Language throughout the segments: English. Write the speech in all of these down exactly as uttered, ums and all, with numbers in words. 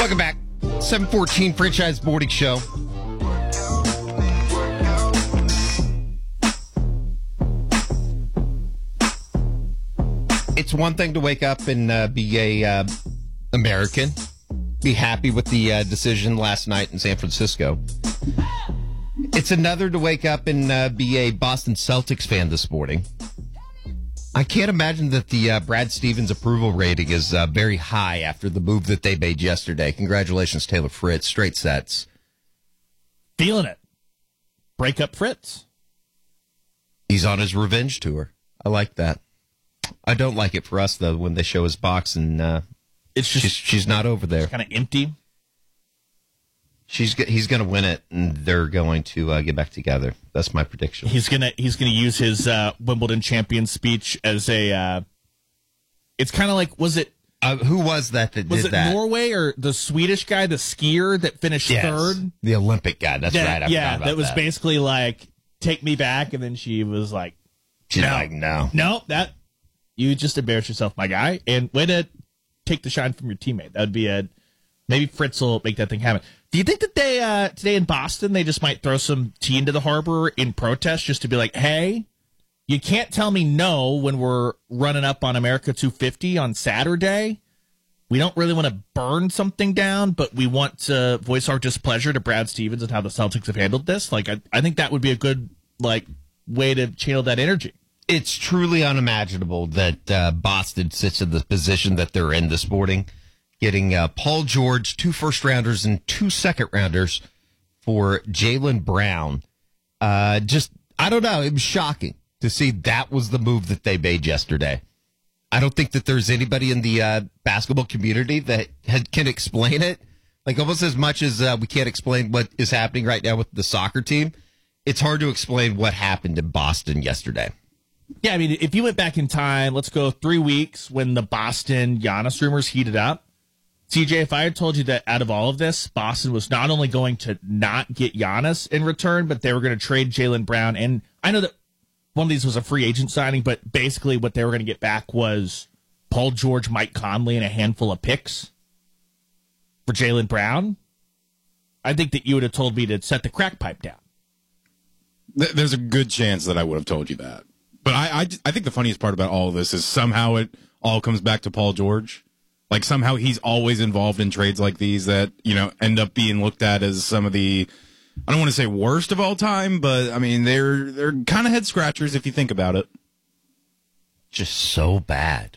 Welcome back. seven fourteen Franchise Morning Show. It's one thing to wake up and uh, be a uh, American, be happy with the uh, decision last night in San Francisco. It's another to wake up and uh, be a Boston Celtics fan this morning. I can't imagine that the uh, Brad Stevens approval rating is uh, very high after the move that they made yesterday. Congratulations, Taylor Fritz. Straight sets. Feeling it. Break up Fritz. He's on his revenge tour. I like that. I don't like it for us, though, when they show his box and uh, it's just she's, she's not over there. Kind of empty. She's he's going to win it, and they're going to uh, get back together. That's my prediction. He's gonna he's gonna use his uh, Wimbledon champion speech as a. Uh, it's kind of like was it uh, who was that that was did it that? Norway or the Swedish guy, the skier that finished yes, third, the Olympic guy. That's that, right. I yeah, about that was that. basically like take me back, and then she was like, she's no, like no, no, that you just embarrassed yourself, my guy, and way to take the shine from your teammate. That would be a maybe Fritz will make that thing happen. Do you think that they, uh, today in Boston, they just might throw some tea into the harbor in protest just to be like, hey, you can't tell me no when we're running up on America two fifty on Saturday. We don't really want to burn something down, but we want to voice our displeasure to Brad Stevens and how the Celtics have handled this. Like, I, I think that would be a good, like, way to channel that energy. It's truly unimaginable that uh, Boston sits in the position that they're in this morning. Getting uh, Paul George, two first-rounders and two second-rounders for Jaylen Brown. Uh, just, I don't know, it was shocking to see that was the move that they made yesterday. I don't think that there's anybody in the uh, basketball community that had, can explain it. Like, almost as much as uh, we can't explain what is happening right now with the soccer team, it's hard to explain what happened in Boston yesterday. Yeah, I mean, if you went back in time, let's go three weeks when the Boston Giannis rumors heated up. C J, if I had told you that out of all of this, Boston was not only going to not get Giannis in return, but they were going to trade Jaylen Brown. And I know that one of these was a free agent signing, but basically what they were going to get back was Paul George, Mike Conley, and a handful of picks for Jaylen Brown. I think that you would have told me to set the crack pipe down. There's a good chance that I would have told you that. But I, I, I think the funniest part about all of this is somehow it all comes back to Paul George. Like, somehow he's always involved in trades like these that, you know, end up being looked at as some of the, I don't want to say worst of all time, but, I mean, they're they're kind of head-scratchers if you think about it. Just so bad.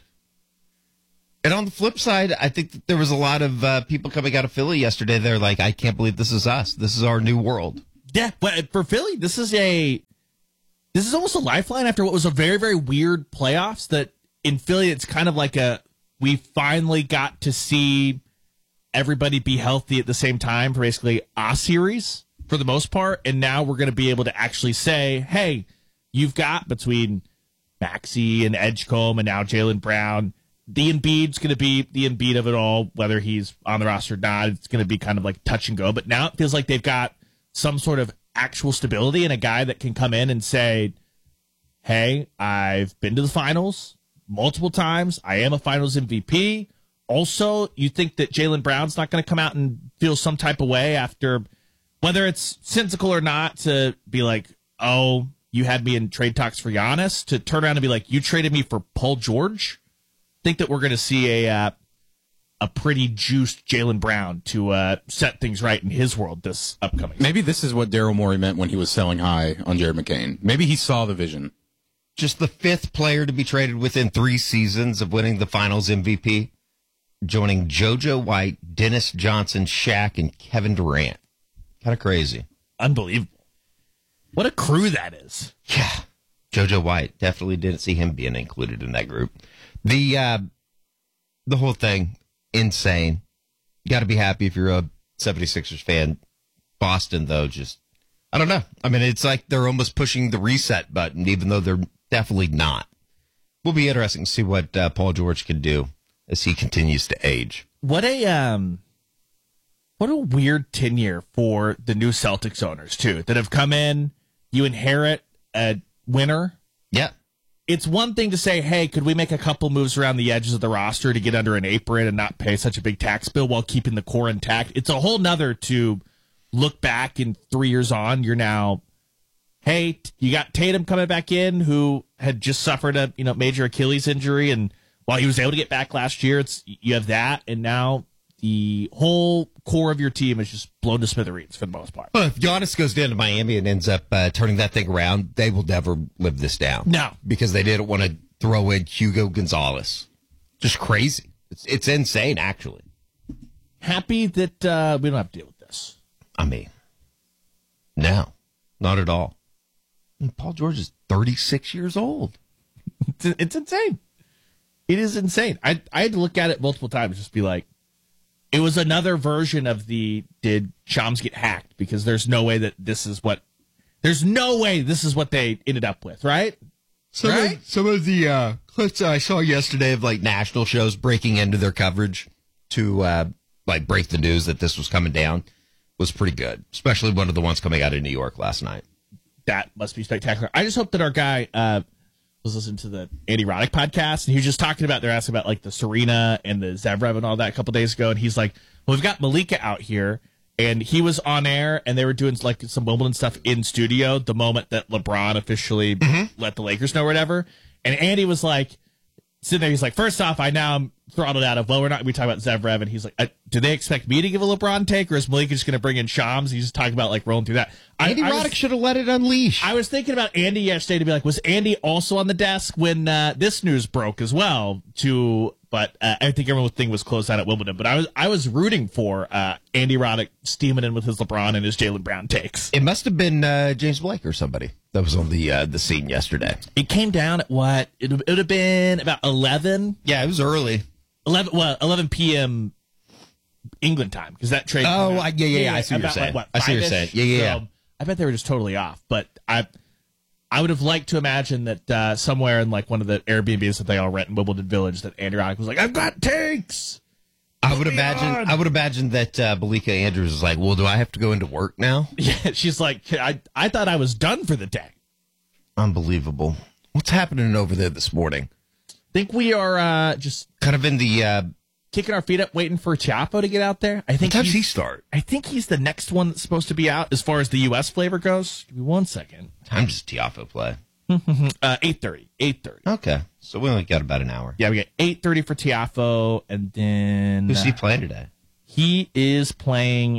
And on the flip side, I think that there was a lot of uh, people coming out of Philly yesterday. They're like, I can't believe this is us. This is our new world. Yeah, but for Philly, this is a, this is almost a lifeline after what was a very, very weird playoffs that in Philly, it's kind of like a, we finally got to see everybody be healthy at the same time for basically a series for the most part. And now we're going to be able to actually say, hey, you've got between Maxey and Edgecombe and now Jaylen Brown, the Embiid's going to be the Embiid of it all, whether he's on the roster or not. It's going to be kind of like touch and go. But now it feels like they've got some sort of actual stability and a guy that can come in and say, hey, I've been to the finals multiple times. I am a finals M V P. Also, you think that Jaylen Brown's not going to come out and feel some type of way after, whether it's sensical or not, to be like, oh, you had me in trade talks for Giannis, to turn around and be like, you traded me for Paul George? I think that we're going to see a uh, a pretty juiced Jaylen Brown to uh, set things right in his world this upcoming. Maybe this is what Daryl Morey meant when he was selling high on Jared McCain. Maybe he saw the vision. Just the fifth player to be traded within three seasons of winning the finals M V P, joining JoJo White, Dennis Johnson, Shaq, and Kevin Durant. Kind of crazy. Unbelievable. What a crew that is. Yeah. JoJo White. Definitely didn't see him being included in that group. The uh, the whole thing, insane. You got to be happy if you're a seventy-sixers fan. Boston, though, just, I don't know. I mean, it's like they're almost pushing the reset button, even though they're definitely not. Will be interesting to see what uh, Paul George can do as he continues to age. What a um, what a weird tenure for the new Celtics owners too, that have come in. You inherit a winner, yeah, it's one thing to say, hey, could we make a couple moves around the edges of the roster to get under an apron and not pay such a big tax bill while keeping the core intact? It's a whole nother to look back in three years on. You're now, hey, you got Tatum coming back in, who had just suffered a you know major Achilles injury, and while he was able to get back last year, it's you have that, and now the whole core of your team is just blown to smithereens for the most part. Well, if Giannis goes down to Miami and ends up uh, turning that thing around, they will never live this down. No. Because they didn't want to throw in Hugo Gonzalez. Just crazy. It's, it's insane, actually. Happy that uh, we don't have to deal with this. I mean, no, not at all. And Paul George is thirty-six years old. It's, it's insane. It is insane. I I had to look at it multiple times, just be like, it was another version of the did Shams get hacked, because there's no way that this is what there's no way this is what they ended up with, right? Some right? of, some of the uh, clips I saw yesterday of like national shows breaking into their coverage to uh, like break the news that this was coming down was pretty good, especially one of the ones coming out of New York last night. That must be spectacular. I just hope that our guy uh, was listening to the Andy Roddick podcast, and he was just talking about, they're asking about like the Serena and the Zverev and all that a couple days ago, and he's like, well, we've got Malika out here, and he was on air, and they were doing like some Wimbledon stuff in studio the moment that LeBron officially mm-hmm. let the Lakers know or whatever, and Andy was like, sitting there, he's like, first off, I now am throttled out of, well, we're not going to be talking about Zverev, and he's like, I, do they expect me to give a LeBron take, or is Malika just going to bring in Shams? He's just talking about like rolling through that. Andy I, I Roddick was, should have let it unleash. I was thinking about Andy yesterday to be like, was Andy also on the desk when uh, this news broke as well? To, but uh, I think everyone's thing was closed out at Wimbledon. But I was I was rooting for uh, Andy Roddick steaming in with his LeBron and his Jaylen Brown takes. It must have been uh, James Blake or somebody that was on the uh, the scene yesterday. It came down at what? It, it would have been about eleven. Yeah, it was early. eleven, well, eleven p.m. England time, because that trade. Oh, I, yeah, yeah, yeah. I see what you're saying. Like, what, I see what you're saying. Yeah, yeah, yeah. So, I bet they were just totally off. But I I would have liked to imagine that uh, somewhere in like one of the Airbnbs that they all rent in Wimbledon Village, that Andy Roddick was like, I've got tanks. I would imagine. On. I would imagine that uh, Malika Andrews is like, well, do I have to go into work now? Yeah, she's like, I I thought I was done for the day. Unbelievable. What's happening over there this morning? Think we are uh, just kind of in the uh, kicking our feet up, waiting for Tiafoe to get out there. I think. What time does he start? I think he's the next one that's supposed to be out as far as the U S flavor goes. Give me one second. What time does Tiafoe play? uh, eight thirty. Eight thirty. Okay, so we only got about an hour. Yeah, we got eight thirty for Tiafoe, and then who's uh, he playing today? He is playing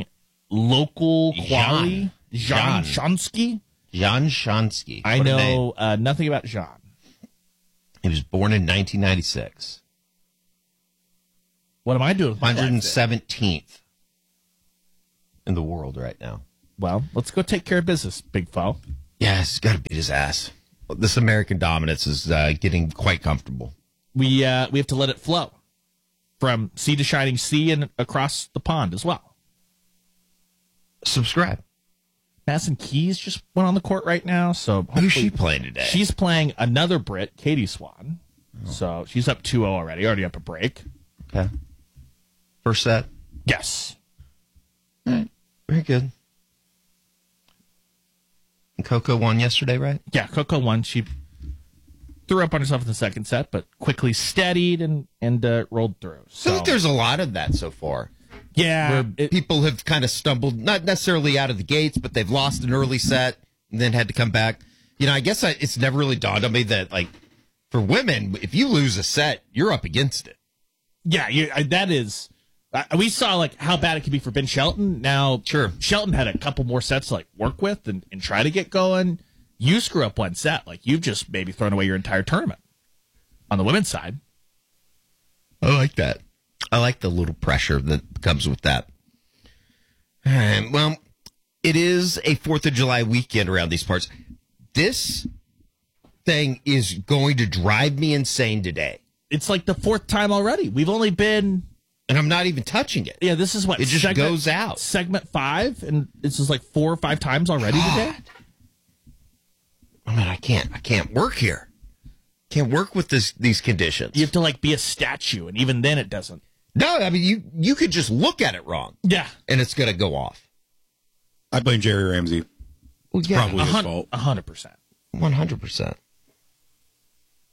local quality. Jan Shansky. Jan Shansky. I know uh, nothing about Jan. He was born in nineteen ninety-six. What am I doing with my one hundred seventeenth in the world right now. Well, let's go take care of business, big foe. Yeah, he's got to beat his ass. This American dominance is uh, getting quite comfortable. We uh, we have to let it flow from sea to shining sea and across the pond as well. Subscribe. Madison Keys just went on the court right now, so who's she playing today? She's playing another Brit, Katie Swan. Oh. So she's up two oh already, already up a break. Okay. First set? Yes. All right. Very good. And Coco won yesterday, right? Yeah, Coco won. She threw up on herself in the second set, but quickly steadied and, and uh, rolled through. So I think there's a lot of that so far. Yeah. Where it, people have kind of stumbled, not necessarily out of the gates, but they've lost an early set and then had to come back. You know, I guess I, it's never really dawned on me that, like, for women, if you lose a set, you're up against it. Yeah, you, that is... Uh, we saw like how bad it could be for Ben Shelton. Now, sure, Shelton had a couple more sets to like work with and, and try to get going. You screw up one set, like you've just maybe thrown away your entire tournament. On the women's side, I like that. I like the little pressure that comes with that. Um, well, it is a Fourth of July weekend around these parts. This thing is going to drive me insane today. It's like the fourth time already. We've only been. And I'm not even touching it. Yeah, this is what it just segment, goes out. Segment five, and this is like four or five times already God. today. I mean, I can't. I can't work here. Can't work with this these conditions. You have to like be a statue, and even then, it doesn't. No, I mean you you could just look at it wrong. Yeah, and it's gonna go off. I blame Jerry Ramsey. Well, yeah, probably his fault. A hundred percent. One hundred percent.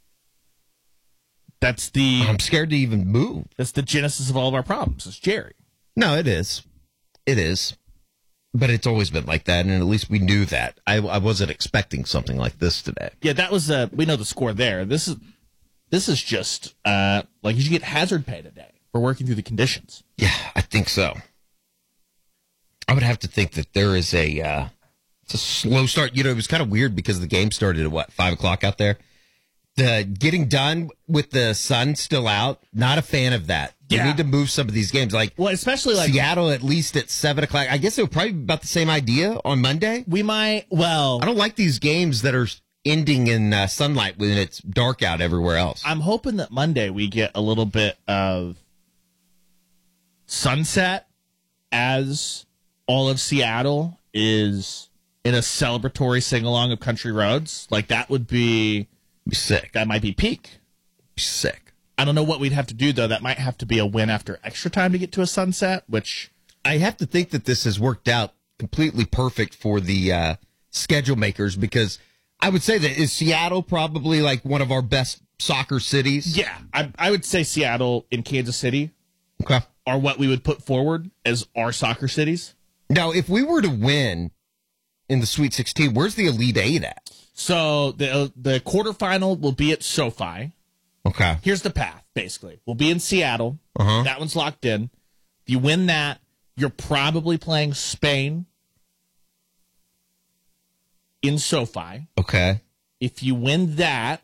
That's the I'm scared to even move. that's the genesis of all of our problems. It's Jerry. No, it is. It is. But it's always been like that, and at least we knew that. I, I wasn't expecting something like this today. Yeah, that was uh we know the score there. This is this is just uh like you should get hazard pay today for working through the conditions. Yeah, I think so. I would have to think that there is a uh, it's a slow start. You know, it was kind of weird because the game started at what, five o'clock out there. The getting done with the sun still out. Not a fan of that. You Yeah. need to move some of these games, like Well, especially like Seattle at least at seven o'clock. I guess it would probably be about the same idea on Monday. we might well I don't like these games that are ending in uh, sunlight when it's dark out everywhere else. I'm hoping that Monday we get a little bit of sunset as all of Seattle is in a celebratory sing along of country roads. Like that would be Be sick. that might be peak. Be sick. I don't know what we'd have to do though. That might have to be a win after extra time to get to a sunset, which I have to think that this has worked out completely perfect for the uh, schedule makers, because I would say that is Seattle probably like one of our best soccer cities. yeah, I, I would say Seattle and Kansas City Okay. are what we would put forward as our soccer cities. Now, if we were to win in the Sweet sixteen, where's the Elite Eight at? So the the quarterfinal will be at SoFi. Okay. Here's the path, basically. We'll be in Seattle. Uh-huh. That one's locked in. If you win that, you're probably playing Spain in SoFi. Okay. If you win that,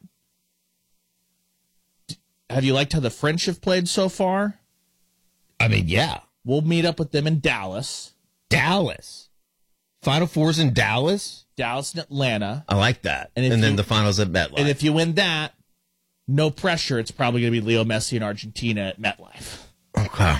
have you liked how the French have played so far? I mean, yeah. We'll meet up with them in Dallas. Dallas. Final Four's in Dallas? Dallas and Atlanta. I like that. And And, if then you- the finals at MetLife. And if you win that, no pressure. It's probably going to be Leo Messi in Argentina at MetLife. Okay.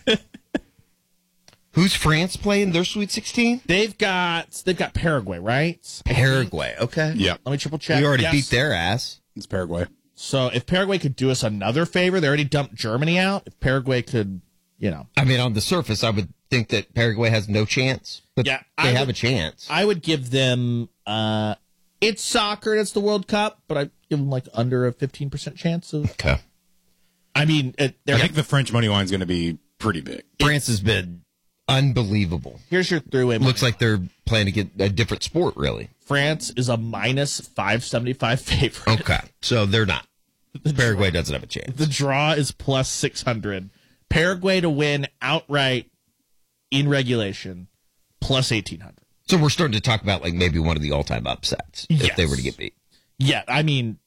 Who's France playing their Sweet sixteen? They've got they've got Paraguay, right? Paraguay. Okay. Yeah, Let me triple check. We already Yes. beat their ass. it's Paraguay. So if Paraguay could do us another favor, they already dumped Germany out. If Paraguay could, you know, I mean, on the surface, I would think that Paraguay has no chance, but Yeah, they I have would- a chance. I would give them. Uh, it's soccer. It's the World Cup, but I give them like under a fifteen percent chance of. Okay. I mean, it, they're I think the French money line is going to be pretty big. France has been unbelievable. here's your three-way. Looks money. like they're playing to get a different sport, really. France is a minus five seventy five favorite. Okay. So they're not. Paraguay doesn't have a chance. The draw is plus six hundred. Paraguay to win outright in regulation, plus eighteen hundred. So we're starting to talk about like maybe one of the all-time upsets if Yes. they were to get beat. Yeah, I mean,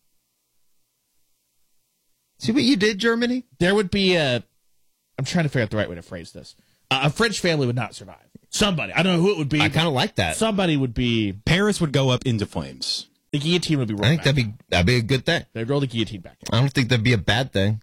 See what you did, Germany? there would be a. I'm trying to figure out the right way to phrase this. Uh, a French family would not survive. Somebody, I don't know who it would be. I kind of like that. Somebody would be. Paris would go up into flames. The guillotine would be rolled I think back. that'd be that'd be a good thing. They'd roll the guillotine back in. I don't think that'd be a bad thing.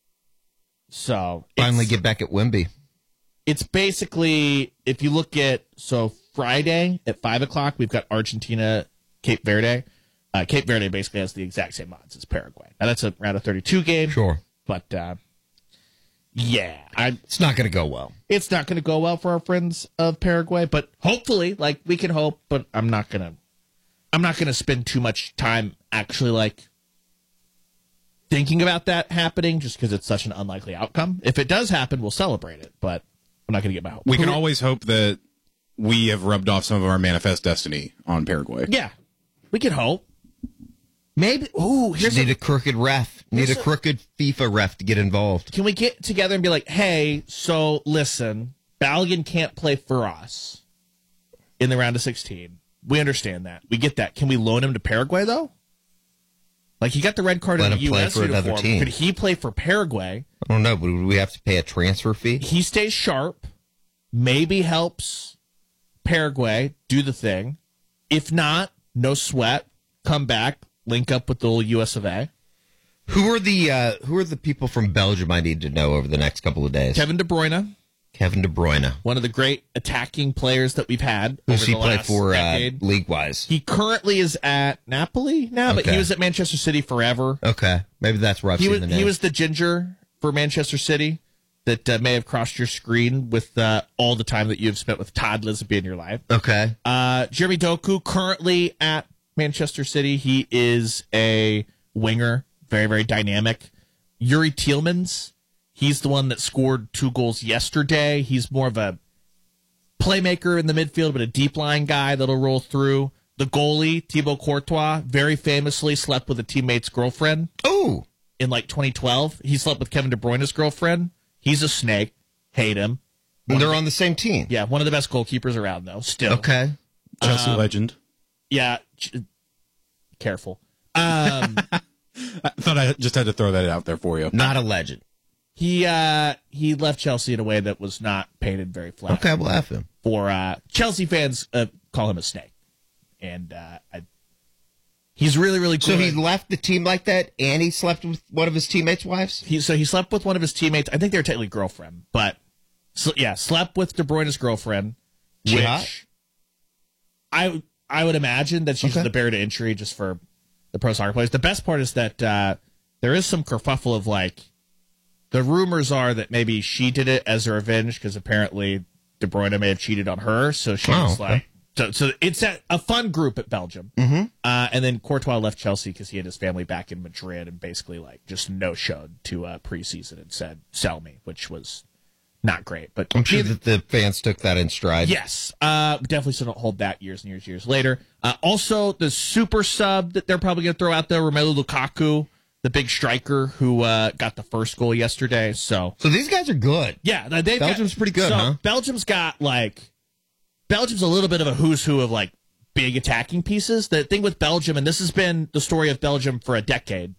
So Finally it's, get back at Wemby. it's basically if you look at so Friday at five o'clock we've got Argentina, Cape Verde. Uh, Cape Verde basically has the exact same odds as Paraguay. Now that's a round of thirty-two game. Sure. But uh, yeah, I, It's not going to go well. it's not going to go well for our friends of Paraguay. But hopefully, like we can hope. But I'm not gonna, I'm not gonna spend too much time actually like thinking about that happening, just because it's such an unlikely outcome. If it does happen, we'll celebrate it. But I'm not gonna get my hopes. We can always hope that we have rubbed off some of our manifest destiny on Paraguay. Yeah, we can hope. Maybe. Ooh, here's Just need a, a crooked ref. Need a here's a- crooked FIFA ref to get involved. can we get together and be like, hey, so listen, Balogun can't play for us in the round of sixteen. We understand that. We get that. Can we loan him to Paraguay though? Like he got the red card Let in the him play U S for another uniform. team. Could he play for Paraguay? I don't know, but would we have to pay a transfer fee? He stays sharp, maybe helps Paraguay do the thing. If not, no sweat. Come back, link up with the old U S of A. Who are the uh, Who are the people from Belgium I need to know over the next couple of days? Kevin De Bruyne, Kevin De Bruyne. one of the great attacking players that we've had Who's over he the play last for uh, decade. league wise? He currently is at Napoli now, but Okay. he was at Manchester City forever. Okay, maybe that's where I've He seen was the name. he was the ginger for Manchester City that uh, may have crossed your screen with uh, all the time that you've spent with Todd Lisby in your life. okay. Uh, Jeremy Doku currently at Manchester City. He is a winger, very very dynamic. Yuri Tielemans. He's the one that scored two goals yesterday. He's more of a playmaker in the midfield, but a deep line guy that'll roll through. The goalie, Thibaut Courtois, very famously slept with a teammate's girlfriend. Oh, in like twenty twelve. He slept with Kevin De Bruyne's girlfriend. He's a snake. Hate him. and they're on the same team. Yeah, one of the best goalkeepers around, though, still. Okay. Chelsea Um, legend. Yeah. ch- Careful. Um, I thought I just had to throw that out there for you. Not a legend. he uh, he left Chelsea in a way that was not painted very flat. Okay, well, F him. For uh, Chelsea fans, uh, call him a snake. And uh, I, he's really, really good. So he left the team like that, and he slept with one of his teammates' wives? He, so he slept with one of his teammates. I think they were technically girlfriend, but so, yeah, slept with De Bruyne's girlfriend. She Which hot? I I would imagine that she's Okay. the barrier to entry just for the pro soccer players. The best part is that uh, there is some kerfuffle of like the rumors are that maybe she did it as a revenge because apparently De Bruyne may have cheated on her. So she Oh, was okay. like, so so it's a, a fun group at Belgium. Mm-hmm. Uh, and then Courtois left Chelsea because he had his family back in Madrid and basically like just no showed to uh, preseason and said sell me, which was not great. But I'm sure neither- that the fans took that in stride. Yes, uh, definitely still don't hold that years and years, years later. Uh, also, the super sub that they're probably going to throw out there, Romelu Lukaku, the big striker who uh, got the first goal yesterday. So, So these guys are good. yeah, they've Belgium's got, pretty good, so huh? Belgium's got like Belgium's a little bit of a who's who of like big attacking pieces. The thing with Belgium, and this has been the story of Belgium for a decade.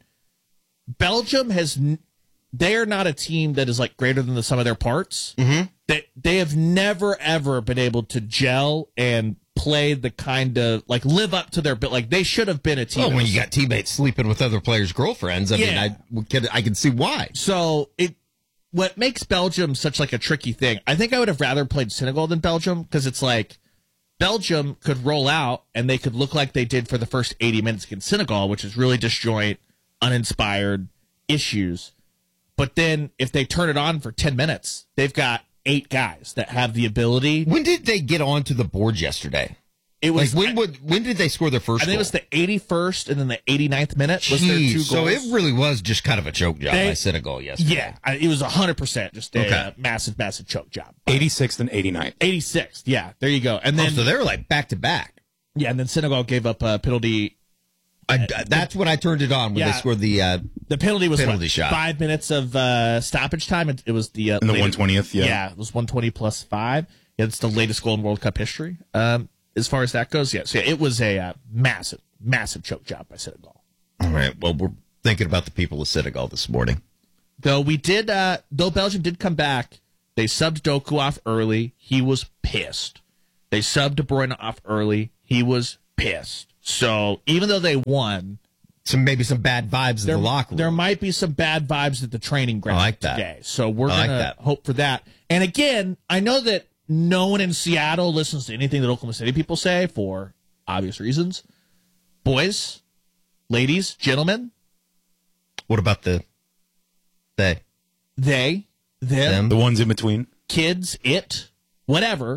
Belgium has. N- They are not a team that is like greater than the sum of their parts. Mm-hmm. They they have never ever been able to gel and play the kind of like live up to their bit. Like they should have been a team. Well, that when was- you got teammates sleeping with other players' girlfriends, I Yeah. mean, I can, I can see why. So it what makes Belgium such like a tricky thing. I think I would have rather played Senegal than Belgium because it's like Belgium could roll out and they could look like they did for the first eighty minutes against Senegal, which is really disjoint, uninspired issues. But then if they turn it on for ten minutes, they've got eight guys that have the ability. When did they get onto the board yesterday? It Like was when would when did they score their first I think goal? it was the eighty-first and then the eighty-ninth minute was their Jeez, two so goals. it really was just kind of a choke job They- by Senegal yesterday. yeah, I- it was one hundred percent just a Okay. uh, massive, massive choke job. eighty-sixth and eighty-ninth. eighty-sixth, yeah, there you go. And Oh, then so they were like back to back. yeah, and then Senegal gave up a penalty. I, that's when I turned it on when Yeah. they scored the. Uh, The penalty was Penalty what, shot. five minutes of uh, stoppage time. It, it was the uh, In the latest- one twentieth, yeah. yeah, it was one twenty plus five. Yeah, it's the latest goal in World Cup history. Um, as far as that goes, yeah. So yeah, it was a uh, massive, massive choke job by Senegal. all right. Well, we're thinking about the people of Senegal this morning. Though we did, uh, though Belgium did come back, they subbed Doku off early. He was pissed. They subbed De Bruyne off early. He was pissed. So even though they won, Some maybe some bad vibes in there, the locker room. there might be some bad vibes at the training ground I like that. today. So we're I like gonna that. hope for that. And again, I know that no one in Seattle listens to anything that Oklahoma City people say for obvious reasons. Boys, ladies, gentlemen, What about the they? they, them, Them? The ones in between. kids, it, whatever.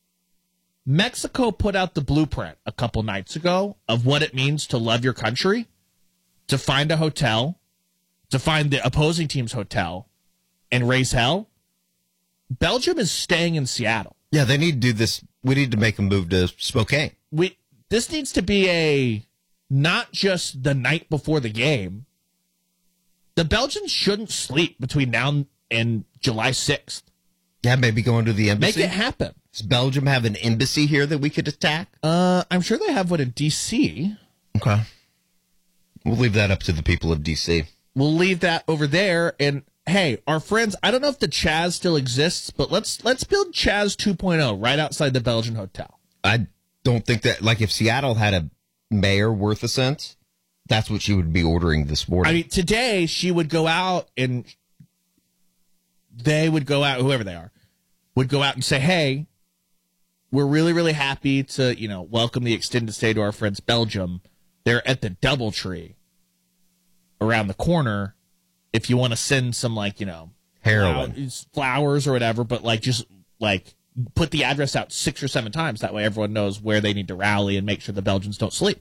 Mexico put out the blueprint a couple nights ago of what it means to love your country, to find a hotel, to find the opposing team's hotel, and raise hell. Belgium is staying in Seattle. Yeah, they need to do this. We need to make a move to Spokane. We this needs to be a not just the night before the game. The Belgians shouldn't sleep between now and July sixth. Yeah, maybe going to the Make embassy. it happen. Does Belgium have an embassy here that we could attack? Uh, I'm sure they have one in D C. Okay. We'll leave that up to the people of D C. We'll leave that over there. And hey, our friends, I don't know if the Chaz still exists, but let's let's build Chaz two point oh right outside the Belgian hotel. I don't think that, like, if Seattle had a mayor worth a cent, that's what she would be ordering this morning. I mean, today she would go out and they would go out, whoever they are, would go out and say, hey, we're really, really happy to, you know, welcome the extended stay to our friends Belgium. They're at the Doubletree around the corner. If you want to send some, like, you know, Heroin. flowers, flowers or whatever, but like just like put the address out six or seven times. That way everyone knows where they need to rally and make sure the Belgians don't sleep.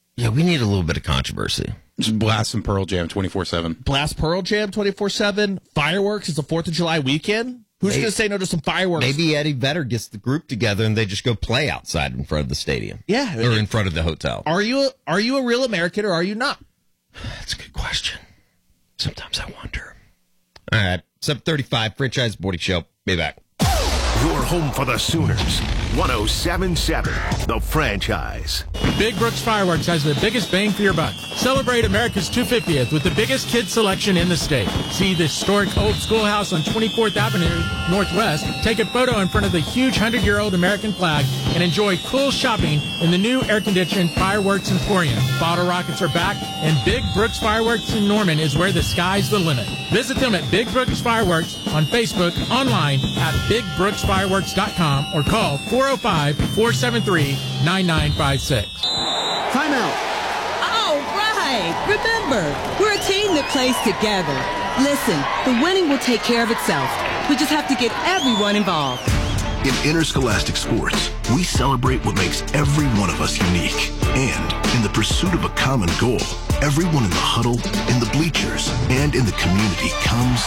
Yeah, we need a little bit of controversy. Just blast some Pearl Jam twenty-four seven. Blast Pearl Jam twenty-four seven. Fireworks is the fourth of July weekend. Who's going to say no to some fireworks? Maybe Eddie Vedder gets the group together and they just go play outside in front of the stadium. Yeah. Or in front of the hotel. Are you a, are you a real American or are you not? That's a good question. Sometimes I wonder. All right. seven thirty-five, Franchise Morning Show. Be back. Your home for the Sooners. one oh seven point seven, The Franchise. Big Brooks Fireworks has the biggest bang for your buck. Celebrate America's two hundred fiftieth with the biggest kids selection in the state. See the historic old schoolhouse on twenty-fourth Avenue Northwest, take a photo in front of the huge hundred-year-old American flag, and enjoy cool shopping in the new air-conditioned Fireworks Emporium. Bottle rockets are back, and Big Brooks Fireworks in Norman is where the sky's the limit. Visit them at Big Brooks Fireworks on Facebook, online at big brooks fireworks dot com, or call four oh five, four seven three, nine nine five six. Timeout. All right. Remember, we're a team that plays together. Listen, the winning will take care of itself. We just have to get everyone involved. In interscholastic sports, we celebrate what makes every one of us unique. And in the pursuit of a common goal, everyone in the huddle, in the bleachers, and in the community comes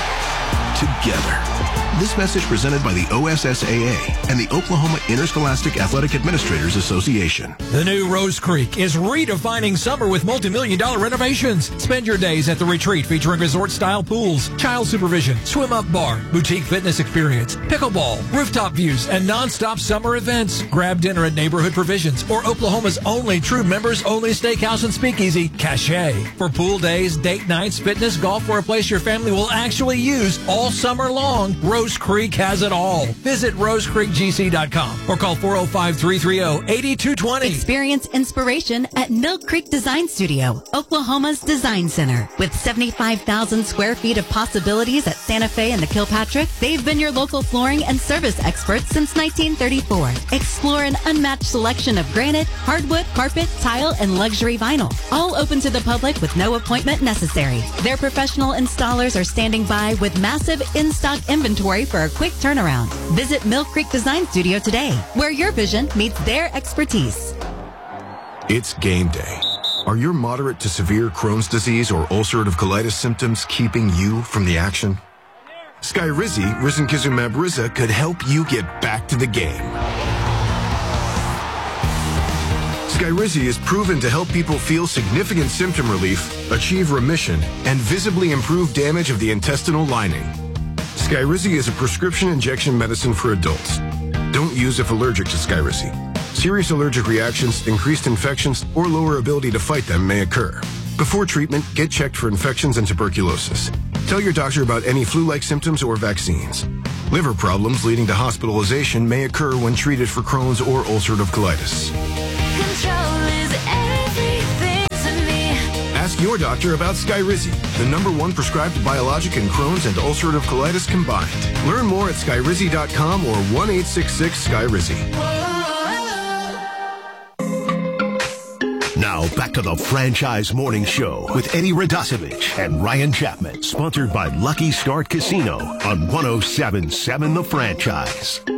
together. This message presented by the O S S A A and the Oklahoma Interscholastic Athletic Administrators Association. The new Rose Creek is redefining summer with multi-million dollar renovations. Spend your days at the retreat featuring resort-style pools, child supervision, swim-up bar, boutique fitness experience, pickleball, rooftop views, and non-stop summer events. Grab dinner at Neighborhood Provisions or Oklahoma's only true members-only steakhouse and speakeasy, Cache. For pool days, date nights, fitness, golf, or a place your family will actually use all summer long, Rose Creek has it all. Visit rose creek g c dot com or call four oh five, three three oh, eight two two oh. Experience inspiration at Mill Creek Design Studio, Oklahoma's design center. With seventy-five thousand square feet of possibilities at Santa Fe and the Kilpatrick, they've been your local flooring and service experts since nineteen thirty-four. Explore an unmatched selection of granite, hardwood, carpet, tile, and luxury vinyl. All open to the public with no appointment necessary. Their professional installers are standing by with massive in-stock inventory for a quick turnaround. Visit Mill Creek Design Studio today, where your vision meets their expertise. It's game day. Are your moderate to severe Crohn's disease or ulcerative colitis symptoms keeping you from the action? Skyrizi, risankizumab Riza, could help you get back to the game. Skyrizi is proven to help people feel significant symptom relief, achieve remission, and visibly improve damage of the intestinal lining. Skyrizi is a prescription injection medicine for adults. Don't use if allergic to Skyrizi. Serious allergic reactions, increased infections, or lower ability to fight them may occur. Before treatment, get checked for infections and tuberculosis. Tell your doctor about any flu-like symptoms or vaccines. Liver problems leading to hospitalization may occur when treated for Crohn's or ulcerative colitis. Control is everything to me. Ask your doctor about Skyrizi, the number one prescribed biologic in Crohn's and ulcerative colitis combined. Learn more at skyrizi dot com or one eight six six Skyrizi. Now back to the Franchise Morning Show with Eddie Radosevich and Ryan Chapman, sponsored by Lucky Start Casino on one oh seven point seven The Franchise.